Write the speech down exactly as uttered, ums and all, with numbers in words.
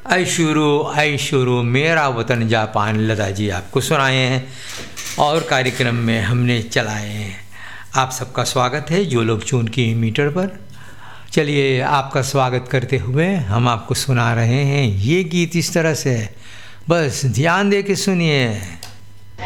ऐ शुरू ऐ शुरू मेरा वतन जापान लता जी आपको सुनाए हैं और कार्यक्रम में हमने चलाए हैं। आप सबका स्वागत है जो लोग चून की मीटर पर। चलिए आपका स्वागत करते हुए हम आपको सुना रहे हैं ये गीत इस तरह से, बस ध्यान दे के सुनिए।